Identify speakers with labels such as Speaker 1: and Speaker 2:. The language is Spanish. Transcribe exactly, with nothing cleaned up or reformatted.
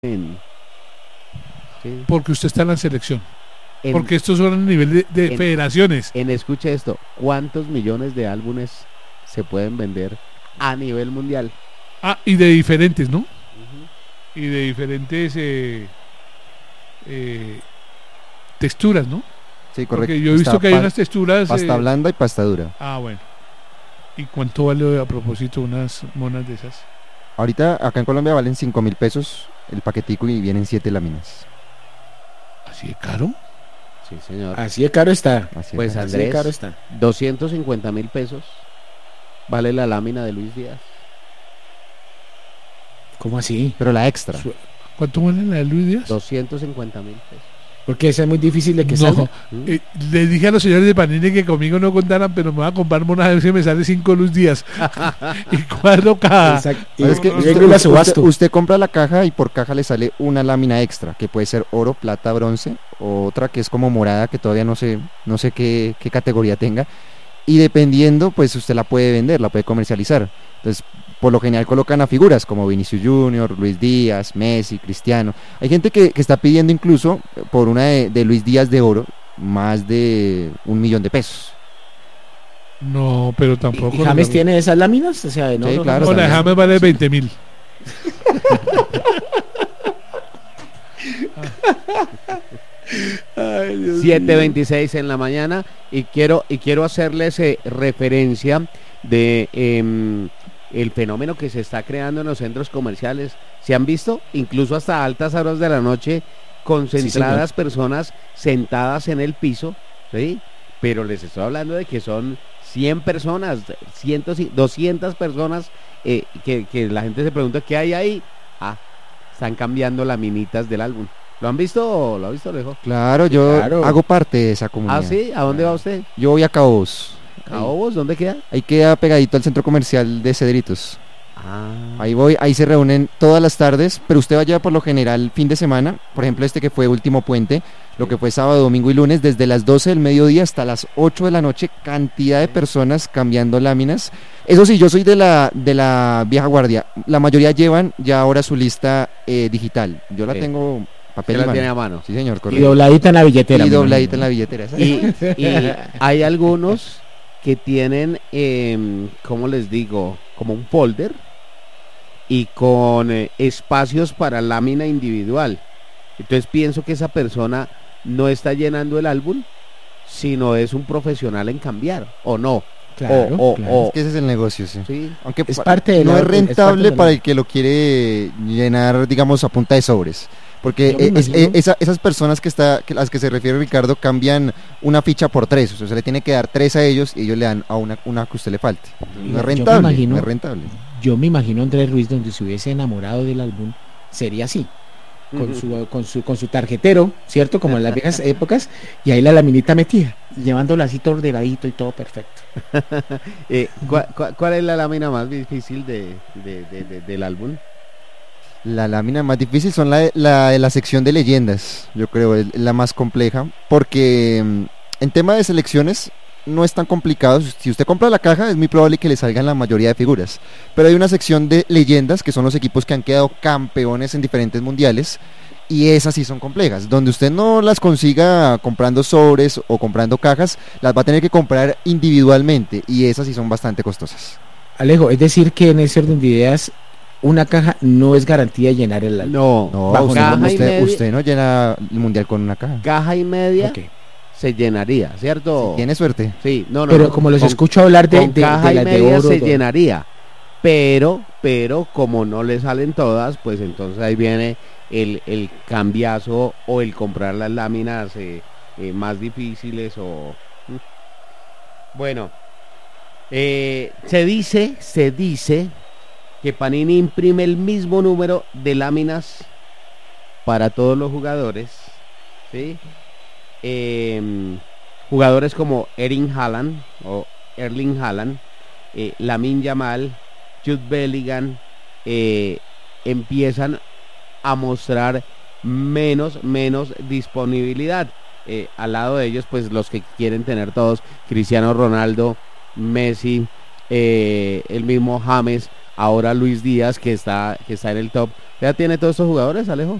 Speaker 1: en, sí,
Speaker 2: Porque usted está en la selección.
Speaker 1: en,
Speaker 2: Porque estos son a nivel de, de
Speaker 1: en-
Speaker 2: federaciones.
Speaker 1: en escuche esto, ¿cuántos millones de álbumes se pueden vender a nivel mundial?
Speaker 2: Ah, y de diferentes, ¿no?
Speaker 1: Ujú.
Speaker 2: Y de diferentes eh, eh, texturas, ¿no?
Speaker 3: Sí, correcto.
Speaker 2: Porque yo he visto
Speaker 3: Está
Speaker 2: que hay
Speaker 3: pa-
Speaker 2: unas texturas...
Speaker 3: pasta
Speaker 2: eh,
Speaker 3: blanda y pasta dura.
Speaker 2: Ah, bueno. ¿Y cuánto vale a propósito unas monas de esas?
Speaker 3: Ahorita acá en Colombia valen cinco mil pesos el paquetico y vienen siete láminas.
Speaker 2: ¿Así de caro?
Speaker 1: Sí, señor.
Speaker 4: Así de caro está.
Speaker 3: Así
Speaker 1: Pues
Speaker 3: es.
Speaker 4: Así de
Speaker 1: Andrés,
Speaker 4: caro está.
Speaker 1: doscientos cincuenta mil pesos vale la lámina de Luis Díaz.
Speaker 4: ¿Cómo así?
Speaker 3: Pero la extra.
Speaker 4: Su-
Speaker 2: ¿Cuánto vale la de Luis Díaz?
Speaker 1: doscientos cincuenta mil pesos.
Speaker 4: Porque esa es muy difícil de que
Speaker 2: No,
Speaker 4: salga.
Speaker 1: ¿Mm?
Speaker 2: eh, le dije a los señores de Panini que conmigo no contaran, pero me voy a comprar monas a ver si me sale cinco Luis Díaz. Y cuadro cada...
Speaker 4: Exacto. Y,
Speaker 3: Pero es que
Speaker 2: no,
Speaker 4: y
Speaker 3: usted,
Speaker 4: vengo y la
Speaker 3: usted-
Speaker 4: subasto.
Speaker 3: usted compra la caja y por caja le sale una lámina extra, que puede ser oro, plata, bronce, o otra que es como morada, que todavía no sé, no sé qué, qué categoría tenga. Y dependiendo, pues usted la puede vender, la puede comercializar. Entonces, por lo general colocan a figuras como Vinicius Junior, Luis Díaz, Messi, Cristiano. Hay gente que, que está pidiendo incluso eh, por una de, de Luis Díaz de oro más de un millón de pesos.
Speaker 2: No, pero tampoco...
Speaker 4: ¿Y James
Speaker 2: no,
Speaker 4: tiene esas láminas? O sea, de
Speaker 3: Sí,
Speaker 4: oro,
Speaker 3: claro,
Speaker 2: no, la de
Speaker 3: también.
Speaker 2: James vale veinte mil.
Speaker 4: Ay, Dios
Speaker 1: siete
Speaker 4: mío.
Speaker 1: veintiséis en la mañana y quiero y quiero hacerles eh, referencia de em, el fenómeno que se está creando en los centros comerciales. ¿Se han visto? Incluso hasta altas horas de la noche concentradas personas sentadas en el piso, ¿sí? Pero les estoy hablando de que son cien personas, cien, doscientas personas eh, que, que la gente se pregunta ¿qué hay ahí? Ah, están cambiando laminitas del álbum. ¿Lo han visto? ¿Lo ha visto, Alejo?
Speaker 3: Claro, yo
Speaker 4: Claro.
Speaker 3: hago parte de esa comunidad.
Speaker 1: Ah, ¿sí? ¿A dónde va usted?
Speaker 3: Yo voy a Cabos.
Speaker 1: ¿A Obos? ¿Dónde queda?
Speaker 3: Ahí queda pegadito al centro comercial de Cedritos.
Speaker 1: Ah,
Speaker 3: Ahí voy, ahí se reúnen todas las tardes, pero usted vaya por lo general fin de semana, por ejemplo este que fue último puente, lo que fue sábado, domingo y lunes, desde las doce del mediodía hasta las ocho de la noche, cantidad de personas cambiando láminas. Eso sí, yo soy de la de la vieja guardia, la mayoría llevan ya ahora su lista eh, digital, yo la
Speaker 1: Sí.
Speaker 3: tengo papel
Speaker 1: ¿se
Speaker 3: y
Speaker 1: la tiene a
Speaker 3: mano.
Speaker 1: mano?
Speaker 3: Sí señor,
Speaker 4: Y
Speaker 3: correcto.
Speaker 4: dobladita en la billetera.
Speaker 3: Y
Speaker 4: me
Speaker 3: dobladita en la
Speaker 4: imagino.
Speaker 3: billetera.
Speaker 1: Y, y hay algunos que tienen, eh, ¿cómo les digo? Como un folder y con eh, espacios para lámina individual. Entonces pienso que esa persona no está llenando el álbum, sino es un profesional en cambiar, ¿o no?
Speaker 4: Claro,
Speaker 1: o, o,
Speaker 4: claro.
Speaker 1: o-
Speaker 3: Es que ese es el negocio, sí.
Speaker 1: ¿sí?
Speaker 3: Aunque
Speaker 4: Es
Speaker 3: pa-
Speaker 4: parte de
Speaker 3: no
Speaker 4: la-
Speaker 3: es
Speaker 4: es parte
Speaker 3: rentable
Speaker 4: de la-
Speaker 3: para el que lo quiere llenar, digamos, a punta de sobres. Porque
Speaker 4: Yo me
Speaker 3: eh, es-
Speaker 4: imagino-
Speaker 3: eh, esa- esas personas que está, que las que se refiere Ricardo cambian una ficha por tres, o sea, se le tiene que dar tres a ellos y ellos le dan a una, una que usted le falte. No
Speaker 4: Yo
Speaker 3: es
Speaker 4: me
Speaker 3: rentable,
Speaker 4: imagino-
Speaker 3: no es rentable.
Speaker 4: Yo me imagino a Andrés Ruiz donde se hubiese enamorado del álbum, sería así. Con su, con su con su tarjetero, ¿cierto? Como en las viejas épocas, y ahí la laminita metida, llevándola así todo ordenadito y todo perfecto.
Speaker 1: Eh, ¿cuál, cuál- cuál es la lámina más difícil de, de- de- de- del álbum?
Speaker 3: La lámina más difícil son la de la, de la sección de leyendas, yo creo, es la más compleja, porque mm, en tema de selecciones no es tan complicado. Si usted compra la caja es muy probable que le salgan la mayoría de figuras, pero hay una sección de leyendas que son los equipos que han quedado campeones en diferentes mundiales y esas sí son complejas, donde usted no las consiga comprando sobres o comprando cajas, las va a tener que comprar individualmente y esas sí son bastante costosas.
Speaker 4: Alejo, es decir que en ese orden de ideas, una caja no es garantía de llenar el álbum.
Speaker 1: No,
Speaker 3: No,
Speaker 4: Bajo
Speaker 3: usted,
Speaker 1: caja y
Speaker 3: usted-
Speaker 1: media,
Speaker 3: usted no llena el mundial con una caja.
Speaker 1: caja y media
Speaker 4: Ok.
Speaker 1: se llenaría, ¿cierto?
Speaker 3: Tiene suerte.
Speaker 1: Sí, no, no.
Speaker 4: Pero
Speaker 1: no,
Speaker 4: como los
Speaker 1: con-
Speaker 4: escucho hablar de,
Speaker 1: con
Speaker 4: de,
Speaker 1: caja
Speaker 4: de
Speaker 1: y
Speaker 4: las de
Speaker 1: media
Speaker 4: oro,
Speaker 1: se
Speaker 4: do-
Speaker 1: llenaría, pero pero como no le salen todas, pues entonces ahí viene el, el cambiazo o el comprar las láminas eh, eh, más difíciles o mm. Bueno, eh, se dice se dice que Panini imprime el mismo número de láminas para todos los jugadores, ¿sí? Eh, jugadores como Erling Haaland o Erling Haaland, eh, Lamine Yamal, Jude Bellingham, eh, empiezan a mostrar menos, menos disponibilidad. Eh, al lado de ellos, pues los que quieren tener todos, Cristiano Ronaldo, Messi, eh, el mismo James, ahora Luis Díaz, que está, que está en el top. ¿Ya tiene todos estos jugadores, Alejo?